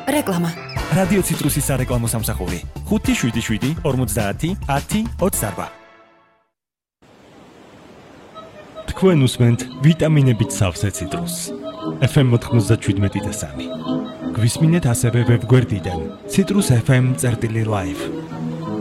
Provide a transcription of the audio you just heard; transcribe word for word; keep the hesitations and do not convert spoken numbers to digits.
რეკლამა. რადიო ციტრუსის სარეკლამო სამსახური ხუთი შვიდი შვიდი ორმოცდაათი ათი ოცდაარბა. თქვენ უსმენთ ვიტამინებით სავსე ციტრუსს. ეფ ემ ოთხმოცდაშვიდ და სამი. გვისმინეთ ასევე ვებგვერდიდან citrus f m წერტილი live.